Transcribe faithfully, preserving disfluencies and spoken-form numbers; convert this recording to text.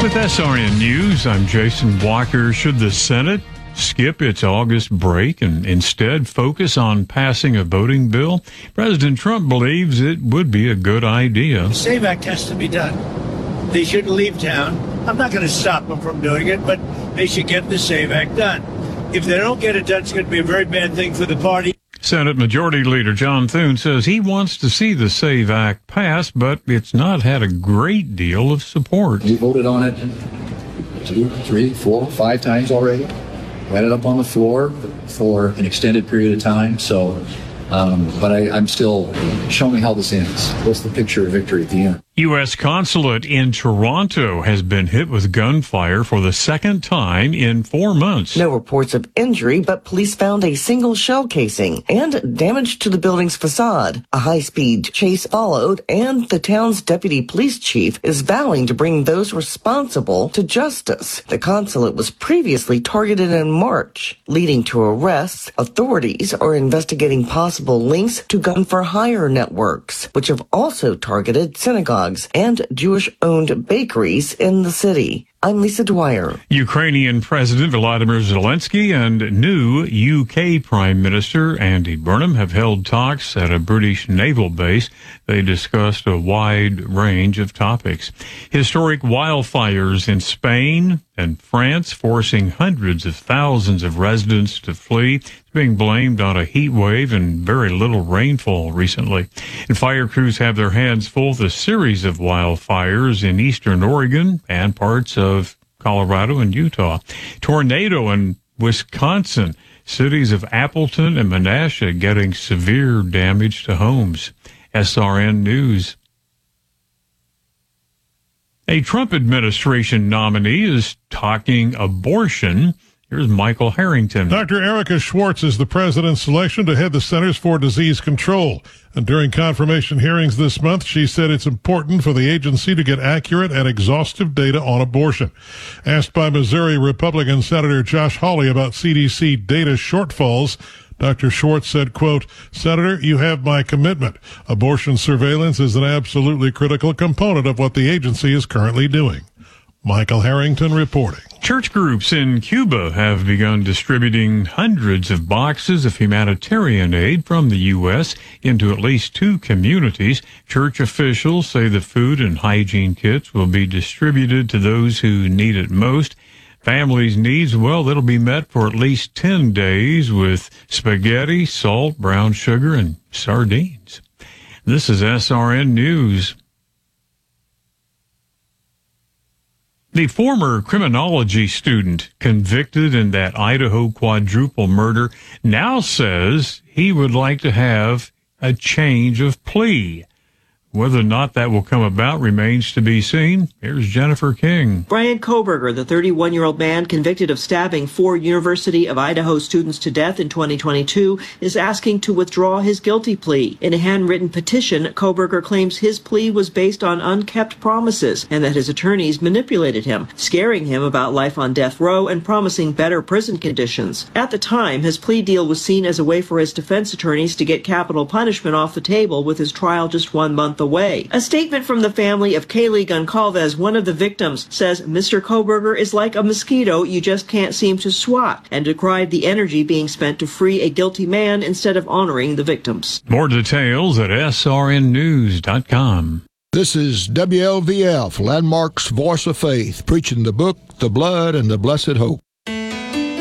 With S R N News, I'm Jason Walker. Should the Senate skip its August break and instead focus on passing a voting bill? President Trump believes it would be a good idea. The SAVE Act has to be done. They shouldn't leave town. I'm not going to stop them from doing it, but they should get the SAVE Act done. If they don't get it done, it's going to be a very bad thing for the party. Senate Majority Leader John Thune says he wants to see the SAVE Act passed, but it's not had a great deal of support. We voted on it two, three, four, five times already. We had it up on the floor for an extended period of time. So, um, but I, I'm still, show me how this ends. What's the picture of victory at the end? U S Consulate in Toronto has been hit with gunfire for the second time in four months. No reports of injury, but police found a single shell casing and damage to the building's facade. A high-speed chase followed, and the town's deputy police chief is vowing to bring those responsible to justice. The consulate was previously targeted in March, leading to arrests. Authorities are investigating possible links to gun-for-hire networks, which have also targeted synagogues and Jewish-owned bakeries in the city. I'm Lisa Dwyer. Ukrainian President Volodymyr Zelensky and new U K Prime Minister Andy Burnham have held talks at a British naval base. They discussed a wide range of topics. Historic wildfires in Spain and France forcing hundreds of thousands of residents to flee. It's being blamed on a heat wave and very little rainfall recently. And fire crews have their hands full with a series of wildfires in eastern Oregon and parts of of Colorado and Utah. Tornado in Wisconsin. Cities of Appleton and Menasha getting severe damage to homes. S R N News. A Trump administration nominee is talking abortion. Here's Michael Harrington. Doctor Erica Schwartz is the president's selection to head the Centers for Disease Control. And during confirmation hearings this month, she said it's important for the agency to get accurate and exhaustive data on abortion. Asked by Missouri Republican Senator Josh Hawley about C D C data shortfalls, Doctor Schwartz said, quote, "Senator, you have my commitment. Abortion surveillance is an absolutely critical component of what the agency is currently doing." Michael Harrington reporting. Church groups in Cuba have begun distributing hundreds of boxes of humanitarian aid from the U S into at least two communities. Church officials say the food and hygiene kits will be distributed to those who need it most. Families' needs, well, that'll be met for at least ten days with spaghetti, salt, brown sugar, and sardines. This is S R N News. The former criminology student convicted in that Idaho quadruple murder now says he would like to have a change of plea. Whether or not that will come about remains to be seen. Here's Jennifer King. Brian Kohberger, the thirty-one-year-old man convicted of stabbing four University of Idaho students to death in twenty twenty-two, is asking to withdraw his guilty plea. In a handwritten petition, Kohberger claims his plea was based on unkept promises and that his attorneys manipulated him, scaring him about life on death row and promising better prison conditions. At the time, his plea deal was seen as a way for his defense attorneys to get capital punishment off the table with his trial just one month away. A statement from the family of Kaylee Goncalves, one of the victims, says Mister Kohberger is like a mosquito you just can't seem to swat, and decried the energy being spent to free a guilty man instead of honoring the victims. More details at S R N news dot com. This is W L V F, Landmark's Voice of Faith, preaching the book, the blood, and the blessed hope.